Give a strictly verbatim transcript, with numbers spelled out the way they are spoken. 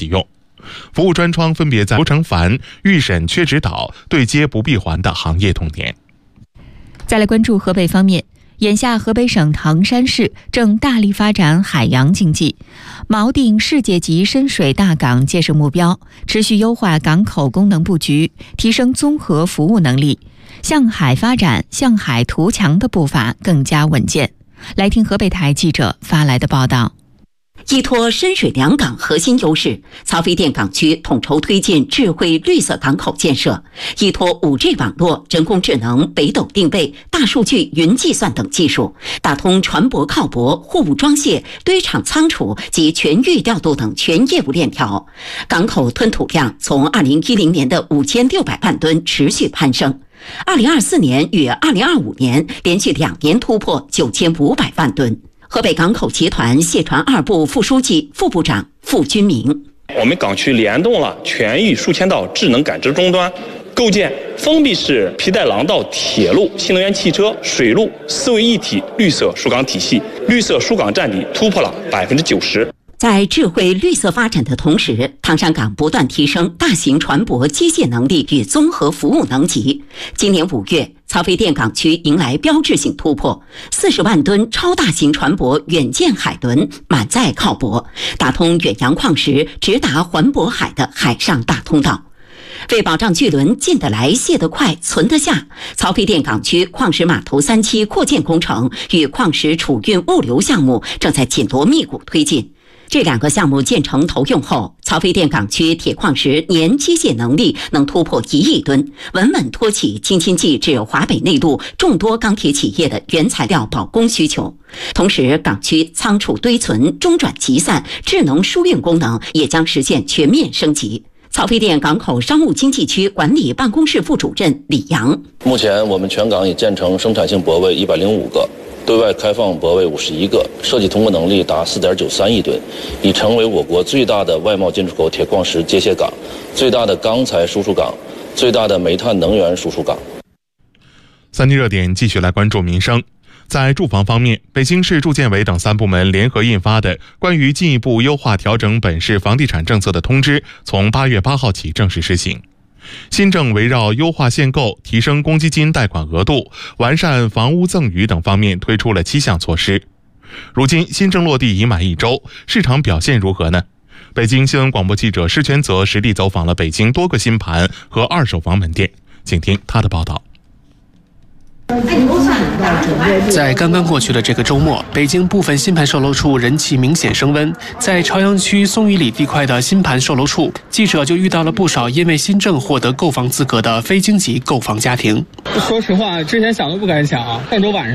启用。服务专窗分别在流程繁、预审缺指导、对接不闭环的行业痛点。 再来关注河北方面，眼下河北省唐山市正大力发展海洋经济，锚定世界级深水大港建设目标，持续优化港口功能布局，提升综合服务能力，向海发展、向海图强的步伐更加稳健。来听河北台记者发来的报道。 依托深水两港核心优势，曹妃甸港区统筹推进智慧绿色港口建设，依托 五 G 网络、人工智能、北斗定位、大数据、云计算等技术，打通船舶靠泊、货物装卸、堆场仓储及全域调度等全业务链条。港口吞吐量从二零一零年的五千六百万吨持续攀升。二零二四年与二零二五年连续两年突破九千五百万吨。河北港口集团卸船二部副书记、副部长付军明： 我们港区联动了全域数千道智能感知终端，构建封闭式皮带廊道铁路、新能源汽车、水路四位一体绿色疏港体系，绿色疏港占比突破了百分之九十。 在智慧绿色发展的同时，唐山港不断提升大型船舶机械能力与综合服务能级。今年五月，曹妃甸港区迎来标志性突破，四十万吨超大型船舶远见海轮满载靠泊，打通远洋矿石直达环渤海的海上大通道。为保障巨轮进得来、卸得快、存得下，曹妃甸港区矿石码头三期扩建工程与矿石储运物流项目正在紧锣密鼓推进。这两个项目建成投用后，曹妃甸港区铁矿石年机械能力能突破一亿吨，稳稳托起京津冀至华北内陆众多钢铁企业的原材料保供需求。同时，港区仓储堆存、中转集散、智能输运功能也将实现全面升级。曹妃甸港口商务经济区管理办公室副主任李阳： 目前我们全港已建成生产性泊位一百零五个，对外开放泊位五十一个，设计通过能力达 四点九三亿吨，已成为我国最大的外贸进出口铁矿石接卸港、最大的钢材输出港、最大的煤炭能源输出港。 三级热点继续来关注民生。在住房方面，北京市住建委等三部门联合印发的关于进一步优化调整本市房地产政策的通知，从八月八号起正式施行。新政围绕优化限购、提升公积金贷款额度、完善房屋赠与等方面推出了七项措施。如今新政落地已满一周，市场表现如何呢？北京新闻广播记者施全泽实地走访了北京多个新盘和二手房门店，请听他的报道。 在刚刚过去的这个周末，北京部分新盘售楼处人气明显升温。在朝阳区松榆里地块的新盘售楼处，记者就遇到了不少因为新政获得购房资格的非京籍购房家庭。 说实话，之前想都不敢想，上周晚上